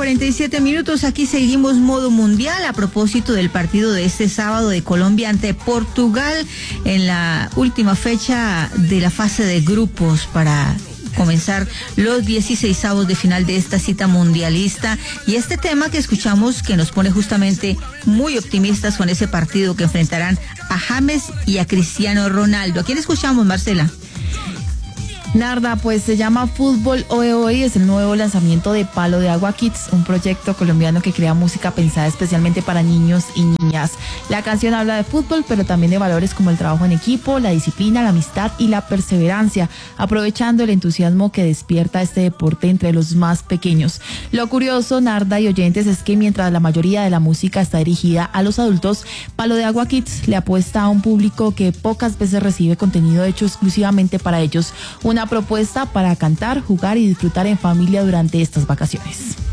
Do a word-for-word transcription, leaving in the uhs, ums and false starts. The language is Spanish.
cuarenta y siete minutos, aquí seguimos modo mundial a propósito del partido de este sábado de Colombia ante Portugal en la última fecha de la fase de grupos para comenzar los dieciseisavos de final de esta cita mundialista. Y este tema que escuchamos que nos pone justamente muy optimistas con ese partido que enfrentarán a James y a Cristiano Ronaldo. ¿A quién escuchamos, Marcela? Narda, pues se llama Fútbol Hoy Hoy, es el nuevo lanzamiento de Palo de Agua Kids, un proyecto colombiano que crea música pensada especialmente para niños y niñas. La canción habla de fútbol, pero también de valores como el trabajo en equipo, la disciplina, la amistad y la perseverancia, aprovechando el entusiasmo que despierta este deporte entre los más pequeños. Lo curioso, Narda y oyentes, es que mientras la mayoría de la música está dirigida a los adultos, Palo de Agua Kids le apuesta a un público que pocas veces recibe contenido hecho exclusivamente para ellos. Una propuesta para cantar, jugar y disfrutar en familia durante estas vacaciones.